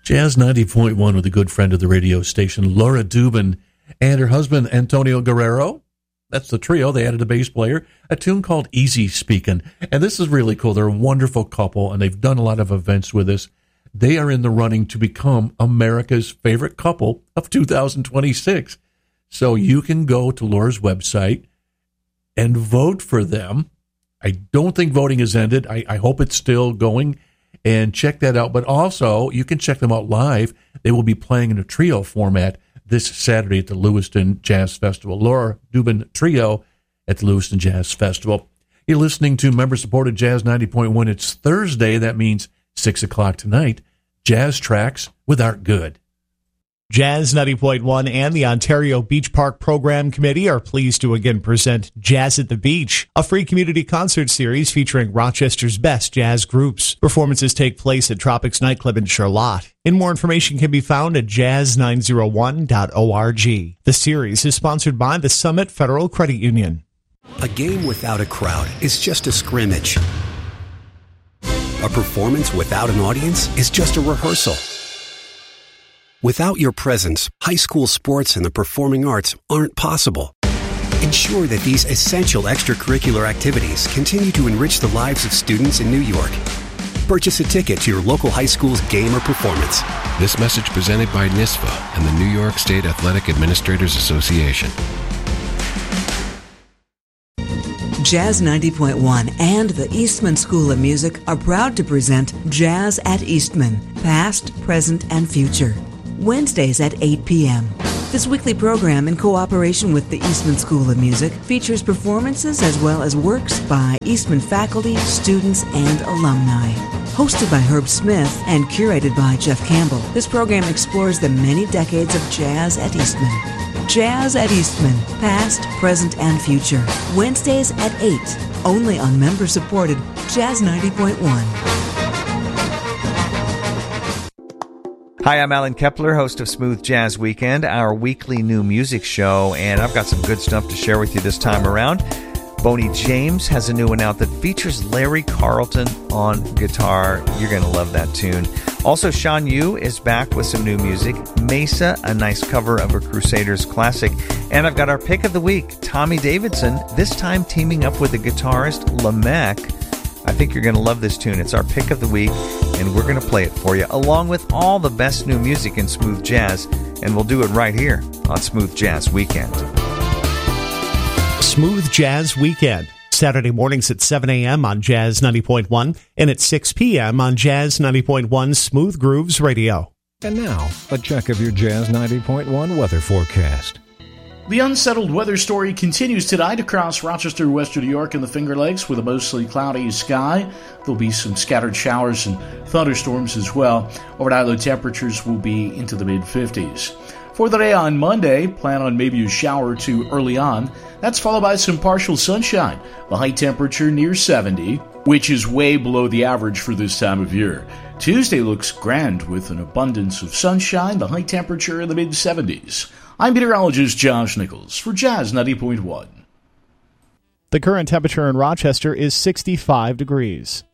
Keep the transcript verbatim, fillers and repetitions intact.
Jazz ninety point one with a good friend of the radio station, Laura Dubin, and her husband, Antonio Guerrero. That's the trio. They added a bass player, a tune called Easy Speakin'. And this is really cool. They're a wonderful couple, and they've done a lot of events with us. They are in the running to become America's favorite couple of two thousand twenty-six. So you can go to Laura's website and vote for them. I don't think voting has ended. I, I hope it's still going. And check that out. But also, you can check them out live. They will be playing in a trio format this Saturday at the Lewiston Jazz Festival. Laura Dubin Trio at the Lewiston Jazz Festival. You're listening to member-supported Jazz ninety point one. It's Thursday. That means six o'clock tonight. Jazz Tracks with Art Good. Jazz ninety point one and the Ontario Beach Park Program Committee are pleased to again present Jazz at the Beach, a free community concert series featuring Rochester's best jazz groups. Performances take place at Tropics Nightclub in Charlotte. And more information can be found at jazz nine oh one dot org. The series is sponsored by the Summit Federal Credit Union. A game without a crowd is just a scrimmage. A performance without an audience is just a rehearsal. Without your presence, high school sports and the performing arts aren't possible. Ensure that these essential extracurricular activities continue to enrich the lives of students in New York. Purchase a ticket to your local high school's game or performance. This message presented by NISFA and the New York State Athletic Administrators Association. Jazz ninety point one and the Eastman School of Music are proud to present Jazz at Eastman, Past, Present, and Future. Wednesdays at eight p.m. This weekly program, in cooperation with the Eastman School of Music, features performances as well as works by Eastman faculty, students, and alumni. Hosted by Herb Smith and curated by Jeff Campbell, this program explores the many decades of jazz at Eastman. Jazz at Eastman, Past, Present, and Future. Wednesdays at eight, only on member-supported Jazz ninety point one. Hi, I'm Alan Kepler, host of Smooth Jazz Weekend, our weekly new music show, and I've got some good stuff to share with you this time around. Boney James has a new one out that features Larry Carlton on guitar. You're going to love that tune. Also, Sean Yu is back with some new music. Mesa, a nice cover of a Crusaders classic. And I've got our pick of the week, Tommy Davidson, this time teaming up with the guitarist Lamech. I think you're going to love this tune. It's our pick of the week, and we're going to play it for you, along with all the best new music in smooth jazz, and we'll do it right here on Smooth Jazz Weekend. Smooth Jazz Weekend, Saturday mornings at seven a.m. on Jazz ninety point one and at six p.m. on Jazz ninety point one Smooth Grooves Radio. And now, a check of your Jazz ninety point one weather forecast. The unsettled weather story continues tonight across Rochester, Western New York, and the Finger Lakes with a mostly cloudy sky. There'll be some scattered showers and thunderstorms as well. Overnight low temperatures will be into the mid-fifties. For the day on Monday, plan on maybe a shower or two early on. That's followed by some partial sunshine. The high temperature near seventy, which is way below the average for this time of year. Tuesday looks grand with an abundance of sunshine, the high temperature in the mid-seventies. I'm meteorologist Josh Nichols for Jazz ninety point one. The current temperature in Rochester is sixty-five degrees.